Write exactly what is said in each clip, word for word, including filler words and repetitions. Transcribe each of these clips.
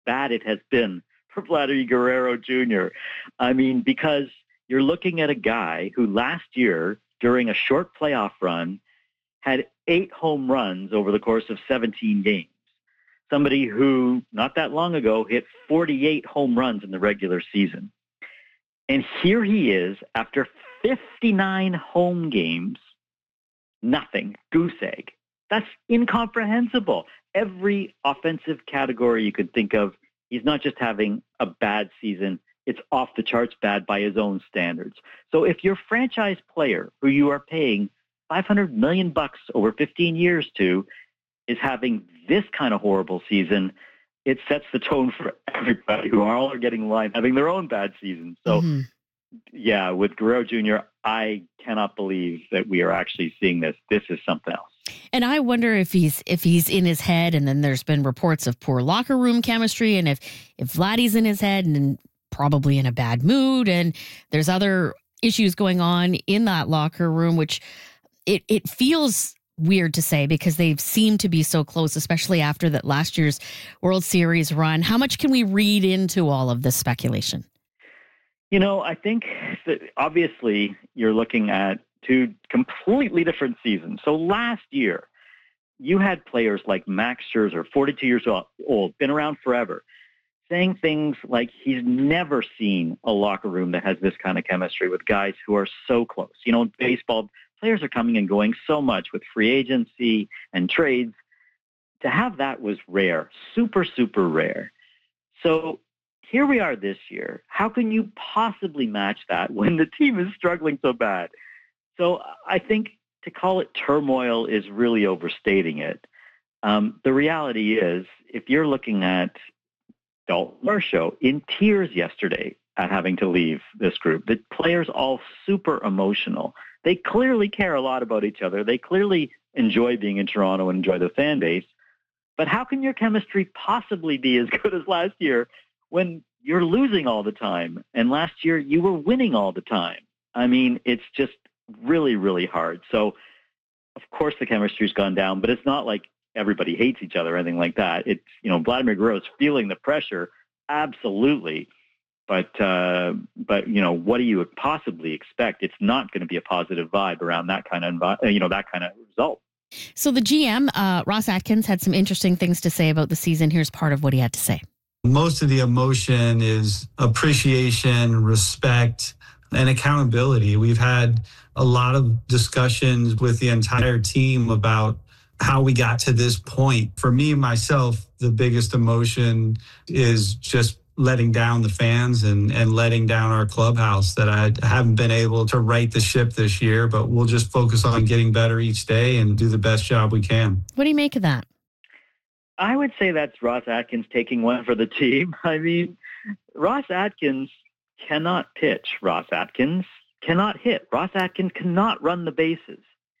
bad it has been for Vladimir Guerrero Junior I mean, because you're looking at a guy who last year, during a short playoff run, had eight home runs over the course of seventeen games. Somebody who, not that long ago, hit forty-eight home runs in the regular season. And here he is, after fifty-nine home games, nothing, goose egg. That's incomprehensible. Every offensive category you could think of, he's not just having a bad season, it's off the charts bad by his own standards. So if your franchise player, who you are paying five hundred million bucks over fifteen years to, is having this kind of horrible season, it sets the tone for everybody who are all are getting in line having their own bad season. So, mm-hmm. yeah, with Guerrero Junior, I cannot believe that we are actually seeing this. This is something else. And I wonder if he's if he's in his head, and then there's been reports of poor locker room chemistry, and if if Vladdy's in his head and probably in a bad mood, and there's other issues going on in that locker room, which it it feels weird to say because they've seemed to be so close, especially after that last year's World Series run. How much can we read into all of this speculation? You know, I think that obviously you're looking at two completely different seasons. So last year, you had players like Max Scherzer, forty-two years old, been around forever, saying things like he's never seen a locker room that has this kind of chemistry with guys who are so close. You know, in baseball, players are coming and going so much with free agency and trades. To have that was rare, super, super rare. So here we are this year. How can you possibly match that when the team is struggling so bad? So I think to call it turmoil is really overstating it. Um, the reality is, if you're looking at Dalton Varsho in tears yesterday at having to leave this group, the players all super emotional. They clearly care a lot about each other. They clearly enjoy being in Toronto and enjoy the fan base. But how can your chemistry possibly be as good as last year when you're losing all the time? And last year you were winning all the time. I mean, it's just really, really hard. So, of course, the chemistry's gone down, but it's not like everybody hates each other or anything like that. It's, you know, Vladimir Guerrero is feeling the pressure, absolutely. But, uh, but you know, what do you possibly expect? It's not going to be a positive vibe around that kind of, envi- you know, that kind of result. So the G M, uh, Ross Atkins, had some interesting things to say about the season. Here's part of what he had to say. Most of the emotion is appreciation, respect, and accountability. We've had a lot of discussions with the entire team about how we got to this point. For me, myself, the biggest emotion is just letting down the fans and, and letting down our clubhouse, that I haven't been able to right the ship this year, but we'll just focus on getting better each day and do the best job we can. What do you make of that? I would say that's Ross Atkins taking one for the team. I mean, Ross Atkins cannot pitch. Ross Atkins cannot hit. Ross Atkins cannot run the bases.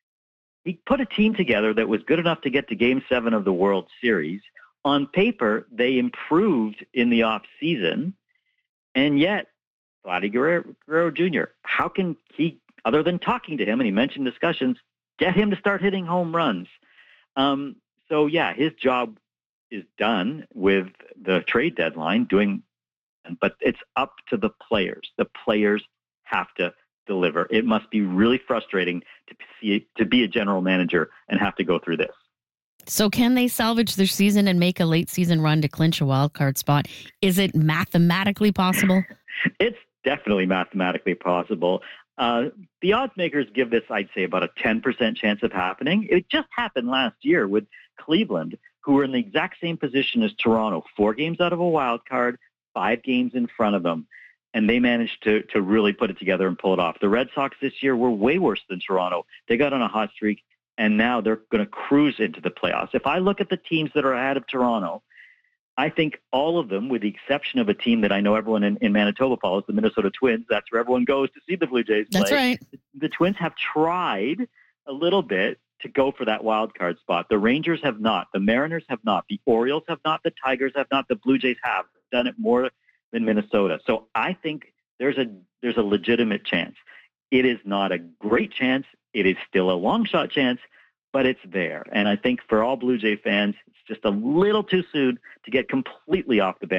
He put a team together that was good enough to get to Game seven of the World Series. On paper, they improved in the off season, and yet Vladimir Guerrero Junior, how can he, other than talking to him, and he mentioned discussions, get him to start hitting home runs? Um, so, yeah, his job is done with the trade deadline, doing, but it's up to the players. The players have to deliver. It must be really frustrating to see to be a general manager and have to go through this. So can they salvage their season and make a late season run to clinch a wild card spot? Is it mathematically possible? It's definitely mathematically possible. Uh, the odds makers give this, I'd say, about a ten percent chance of happening. It just happened last year with Cleveland, who were in the exact same position as Toronto, four games out of a wild card, five games in front of them. And they managed to to really put it together and pull it off. The Red Sox this year were way worse than Toronto. They got on a hot streak, and now they're going to cruise into the playoffs. If I look at the teams that are ahead of Toronto, I think all of them, with the exception of a team that I know everyone in, in Manitoba follows, the Minnesota Twins, that's where everyone goes to see the Blue Jays play. That's right. The, the Twins have tried a little bit to go for that wild card spot. The Rangers have not. The Mariners have not. The Orioles have not. The Tigers have not. The Blue Jays have done it more than Minnesota. So I think there's a there's a legitimate chance. It is not a great chance. It is still a long shot chance, but it's there. And I think for all Blue Jay fans, it's just a little too soon to get completely off the bandwagon.